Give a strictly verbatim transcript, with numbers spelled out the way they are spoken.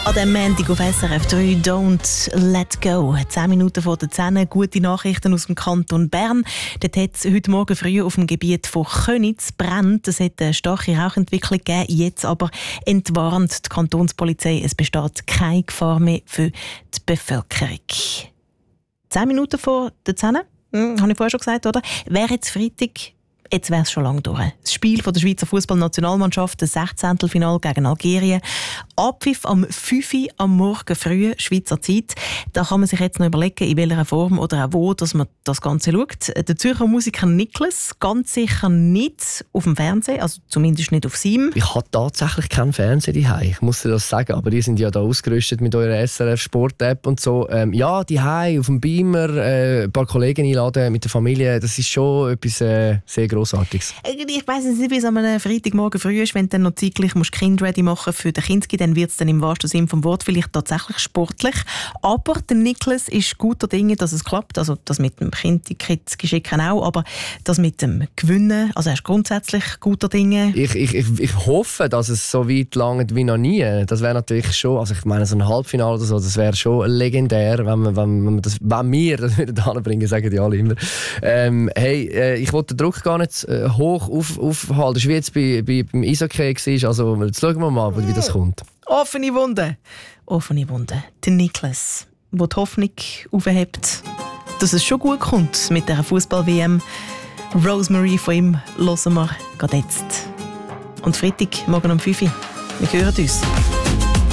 An diesem Montag auf S R F drei «Don't Let Go». Zehn Minuten vor der zehn. Gute Nachrichten aus dem Kanton Bern. Dort hat es heute Morgen früh auf dem Gebiet von Köniz brennt. Es hat eine starke Rauchentwicklung gegeben, jetzt aber entwarnt die Kantonspolizei. Es besteht keine Gefahr mehr für die Bevölkerung. Zehn Minuten vor der zehn. Hm, habe ich vorher schon gesagt, oder? Wäre jetzt Freitag, jetzt wäre es schon lange durch. Das Spiel von der Schweizer Fußballnationalmannschaft, das Sechzehntelfinale gegen Algerien. Abpfiff am fünf Uhr am Morgen früh, Schweizer Zeit. Da kann man sich jetzt noch überlegen, in welcher Form oder auch wo, dass man das Ganze schaut. Der Zürcher Musiker Niklas, ganz sicher nicht auf dem Fernsehen, also zumindest nicht auf seinem. Ich habe tatsächlich keinen Fernseher daheim, ich muss dir das sagen, aber die sind ja da ausgerüstet mit eurer S R F Sport App und so. Ähm, ja, daheim auf dem Beamer, äh, ein paar Kollegen einladen mit der Familie, das ist schon etwas äh, sehr Grossartiges. Ich weiss nicht, wie es am Freitagmorgen früh ist, wenn du dann noch zeitlich musst Kind ready machen für den Kinski, dann wird es dann im wahrsten Sinne vom Wort vielleicht tatsächlich sportlich. Aber der Niklas ist guter Dinge, dass es klappt. Also das mit dem Kinski-Geschicken auch, aber das mit dem Gewinnen, also er ist grundsätzlich guter Dinge. Ich, ich, ich, ich hoffe, dass es so weit langt wie noch nie. Das wäre natürlich schon, also ich meine so ein Halbfinale oder so, das wäre schon legendär, wenn, man, wenn, man das, wenn wir das wieder hinbringen, sagen die alle immer. Ähm, hey, äh, ich wollte den Druck gar nicht äh, hoch auf, aufhalten. Das war wie jetzt bei, bei, beim Eishockey war, also jetzt schauen wir mal, wie das kommt. Offene Wunde. Offene Wunde. Der Niklas, der die Hoffnung aufhebt, dass es schon gut kommt mit dieser Fußball-W M. Rosemary von ihm hören wir gerade jetzt. Und Freitag, morgen um fünf Uhr. Wir hören uns.